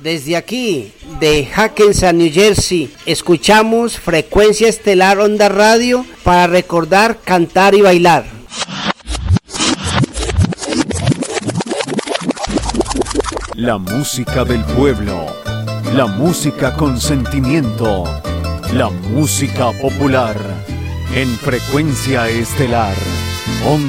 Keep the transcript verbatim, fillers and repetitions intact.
Desde aquí, de Hackensack, New Jersey, escuchamos Frecuencia Estelar Onda Radio para recordar, cantar y bailar. La música del pueblo, la música con sentimiento, la música popular, en Frecuencia Estelar Onda